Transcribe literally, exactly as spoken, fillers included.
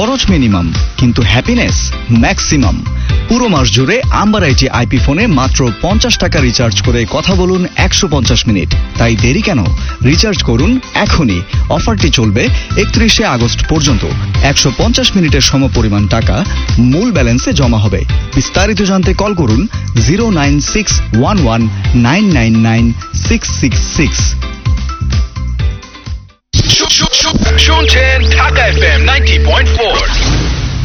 খরচ মিনিমাম কিন্তু happiness maximum. পুরো মাস জুড়ে আম্বার আইটি আইপি ফোনে মাত্র পঞ্চাশ টাকা রিচার্জ করে কথা বলুন একশো পঞ্চাশ মিনিট। তাই দেরি কেন? রিচার্জ করুন এখনই। অফারটি চলবে একত্রিশে আগস্ট পর্যন্ত। একশো পঞ্চাশ মিনিটের সমপরিমাণ টাকা মূল ব্যালেন্সে জমা হবে। বিস্তারিত জানতে কল করুন zero nine six one one nine nine nine six six six. শুনছেন Dhaka FM ninety point four.